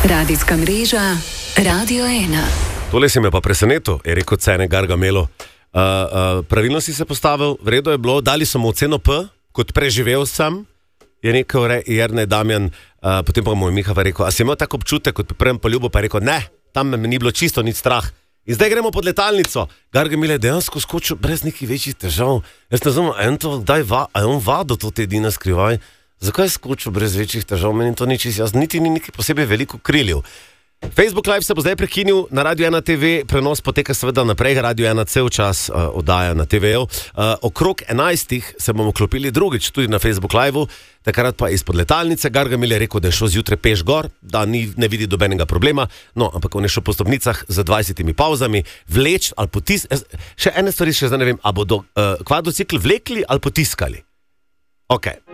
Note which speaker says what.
Speaker 1: Radijska mreža Radio 1.
Speaker 2: Tole si me pa presenetil, je rekel Cene Gargamelo. Pravilno si se postavil, v redu je bilo, dali so mu oceno P, kot preživel sem, je rekel Jernej Damjan, potem pa mu je Miha rekel, a si imel tako občutek, kot pri prvem poljubu, pa je rekel, ne, tam me ni bilo čisto nič strah. In zdaj gremo pod letalnico. Gargamel je dejansko skočil brez nekih večjih težav. Jaz ne znam, a je on vadil to te edina skrivaj? Zakaj je skočil brez večjih težav? Meni to ni čisto jasno, niti ni nekaj posebej veliko kriljev. Facebook Live se bo zdaj prekinil, na Radio 1 TV prenos poteka seveda naprej, Radio 1 cel čas oddaja na TV-ju. Okrog 11 se bomo klopili drugič tudi na Facebook Live-u, takrat pa izpod letalnice. Gargamel je rekel, da je šel zjutraj peš gor, da ne vidi dobenega problema, no, ampak on je šel po stopnicah z 20 pauzami, vleč ali še ene stvari še zdaj ne vem, a bodo kvadrocikl vlekli ali potiskali. Ok.